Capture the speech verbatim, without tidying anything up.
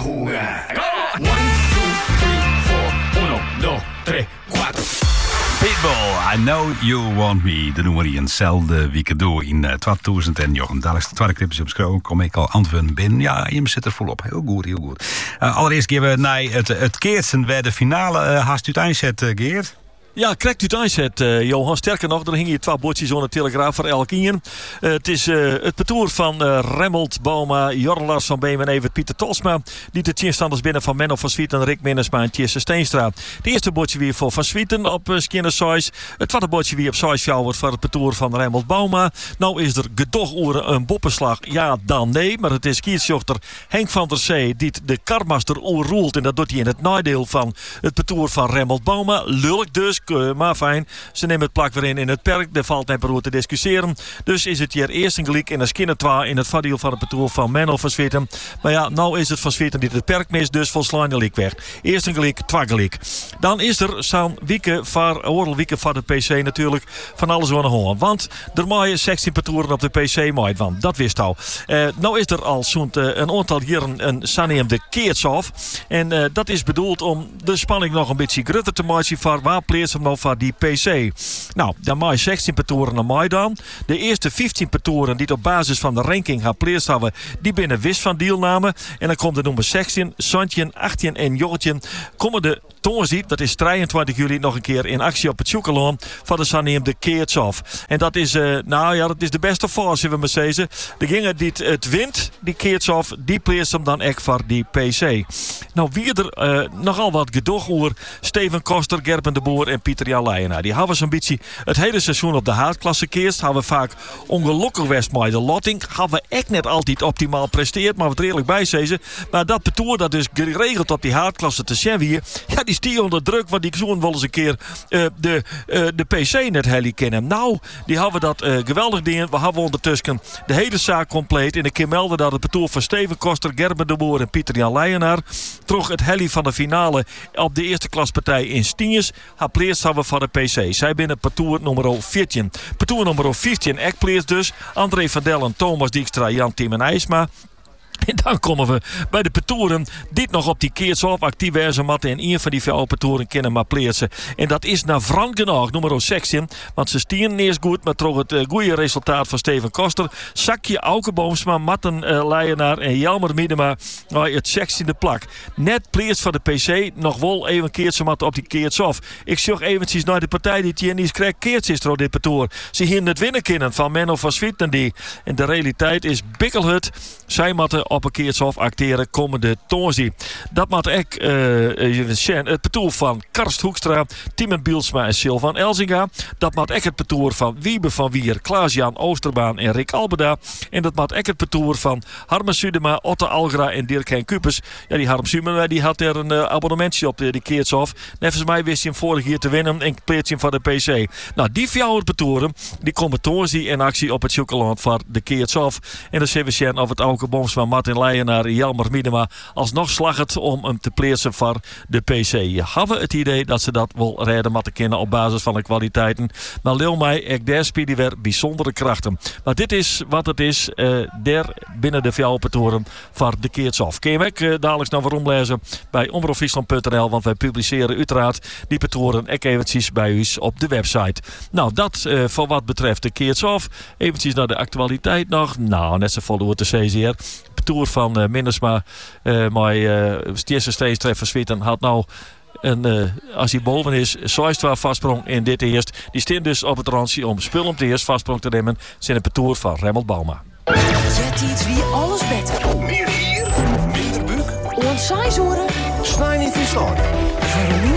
fuga. One, two, three, four, uno, dos, tres, cuatro. Pitbull, I Know You Want Me. De noemen we eenzelfde week door in uh, tweeduizend negen. Daar is de tweede clipjes op schroom. Kom ik al antwoorden binnen. Ja, je zit er volop. Heel goed, heel goed. Uh, allereerst gaan we naar het, het keertsen bij de finale. Uh, haast u het eindset, uh, Geert? Ja, krijgt u het aanzet, uh, Johan. Sterker nog, er hingen hier twee bordjes aan de Telegraaf voor elk in. Uh, het is uh, het parcours van uh, Remmelt, Bauma, Jorn Lars van Beem en Evert Pieter Tosma. Die de tegenstanders binnen van Menno van Swieten, Rick Minnesma en Tjesse Steenstra. Het eerste bordje weer voor Van Swieten op uh, Skinner Sois. Het tweede bordje weer op Sois wordt voor het parcours van Remmelt, Bauma. Nou is er gedogoeren een boppenslag. Ja, dan nee. Maar het is kiesjochter Henk van der Zee die de karmaster oerroelt. En dat doet hij in het nadeel van het parcours van Remmelt, Bauma. Lullig dus. Maar fijn, ze nemen het plak weer in in het perk. Daar valt net per te discussiëren. Dus is het hier eerst een gelijk en een skinner twee in het voordeel van het parcours van Menno van Swieten. Maar ja, nou is het van Swieten die het perk mist, dus volslaan de lik weg. Eerst een gelijk, twee gelijk. Dan is er zo'n wieken voor, oorlog wieken voor de P C natuurlijk van alles aan de hand. Want er maaien zestien parcoursen op de P C maait van. Dat wist al. Uh, nou is er al zo'n uh, een aantal jaren een Sanneem de Keertshof. En uh, dat is bedoeld om de spanning nog een beetje groter te maken voor waar pleert hem nou van die P C. Nou, dan maai zestien parcoursen naar mij dan. De eerste vijftien parcoursen die op basis van de ranking gaan pleert hebben, die binnen wist van deelname. En dan komt de nummer zestien, Santje, achttien en Jortje. Komen de Toonsdiep, dat is drieëntwintig juli, nog een keer in actie op het Sjoekeloon van de Sanneem de Keertshof. En dat is, uh, nou ja, dat is de beste fase, we maar zeggen. Degene die het wint, die Keertshof, die pleert hem dan echt voor die P C. Nou, wie er uh, nogal wat gedoog over Steven Koster, Gerben de Boer en Pieter Jan Leijenaar. Die hebben zo'n beetje het hele seizoen op de haardklasse keerst. Hebben we vaak ongelukkig west met de lotting. Hebben we echt net altijd optimaal presteerd, maar wat redelijk bij zezen. Maar dat parcours dat is geregeld op die haardklasse te zien weer. Ja, die stier onder druk, want die zoen wel eens een keer uh, de, uh, de P C net heli kennen. Nou, die hebben dat uh, geweldig dingen. We hebben ondertussen de hele zaak compleet. En ik kan melden dat het parcours van Steven Koster, Gerben de Boer en Pieter Jan Leijenaar troch het heli van de finale op de eerste klaspartij in Stienjes. Haar pleers hebben we van de P C. Zij binnen parcours nummer veertien. Parcours nummer vijftien, ek pleers dus. André van Dellen, Thomas Dijkstra, Jan Tim en IJsma. En dan komen we bij de parcoursen dit nog op die Keertshof actief zijn matten. En een van die vier parcoursen kennen maar pleersen. En dat is naar Frank genoeg, nummer zestien. Want ze stieren eerst goed, maar toch het uh, goede resultaat van Steven Koster. Zakje Auke Boomsma, Matten uh, Leijenaar en Jelmer Miedema. Nou, het zestiende plak. Net pleers van de P C nog wel even Keertsen matten op die Keertshof. Ik zag eventjes naar de partij die Tjenis krijgt. Keerts is er op dit parcours. Ze hier het winnen kunnen van Menno van Swieten die. En de realiteit is Bikkelhut. Zij matten op een Keertshof acteren komende toonzie. Dat maakt ik uh, het parcours van Karst Hoekstra, Timen Bielsma en Sylvan Elzinga. Dat maakt ik het parcours van Wiebe van Wier, Klaas-Jan Oosterbaan en Rick Albeda. En dat maakt ik het parcours van Harmen Sudema, Otte Algra en Dirk-Hein Kupers. Ja, die Harm Sudema die had er een uh, abonnementje op de, die Keertshof. Nevens mij wist hij hem vorig jaar te winnen en pleert hij hem van de P C. Nou, die vier parcoursen die komen toonzie in actie op het Sjoekeland voor de Keertshof. En dan zien we zien of het Auke Boomsma, Martin Leijenaar, Jelmer Miedema alsnog slaggert om hem te pleersen voor de P C. Je hebben het idee dat ze dat wel redden moeten kennen op basis van de kwaliteiten. Maar leel mij, ik daar spelen weer bijzondere krachten. Maar dit is wat het is, uh, der binnen de Fjouwerpetoren voor de Keertshof. Kun je ik uh, dadelijk nog waarom lezen bij omroep friesland punt n l, want wij publiceren uiteraard die petoren ook eventjes bij u op de website. Nou, dat uh, voor wat betreft de Keertshof. Eventjes naar de actualiteit nog. Nou, net zo vol door te zeer. Tour van uh, Minnesma, uh, maar uh, Tjesse Steenstra van Swieten had nou en uh, als hij boven is, Soistra vastsprong in dit eerst. Die staan dus op het randje om spul om te eerst vastsprong te nemen. Zijn een parcours van Remmelt Bauma. Zet iets wie alles beter. Meer hier, minder buk. Ons saaizoren. Snij niet verstaan. Voor